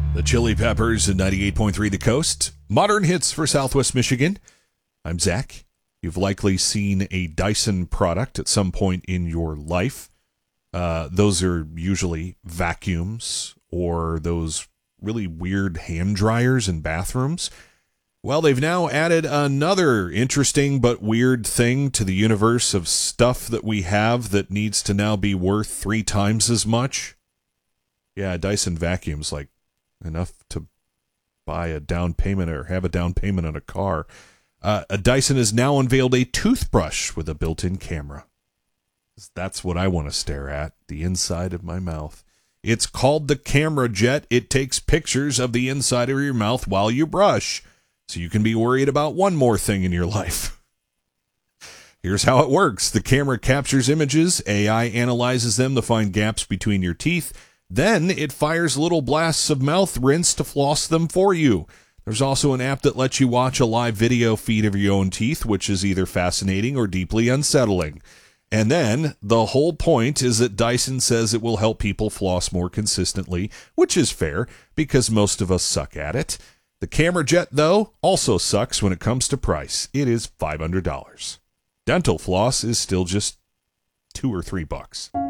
The Chili Peppers at 98.3 The Coast. Modern hits for Southwest Michigan. I'm Zach. You've likely seen a Dyson product at some point in your life. Those are usually vacuums or those really weird hand dryers in bathrooms. Well, they've now added another interesting but weird thing to the universe of stuff that we have that needs to now be worth 3 times as much. Yeah, Dyson vacuums, like enough to buy a down payment or have a down payment on a car. A Dyson has now unveiled a toothbrush with a built-in camera. That's what I want to stare at, the inside of my mouth. It's called the Camera Jet. It takes pictures of the inside of your mouth while you brush, so you can be worried about one more thing in your life. Here's how it works. The camera captures images, AI analyzes them to find gaps between your teeth, then it fires little blasts of mouth rinse to floss them for you. There's also an app that lets you watch a live video feed of your own teeth, which is either fascinating or deeply unsettling. And then the whole point is that Dyson says it will help people floss more consistently, which is fair because most of us suck at it. The Camera Jet, though, also sucks when it comes to price. It is $500. Dental floss is still just $2 or $3.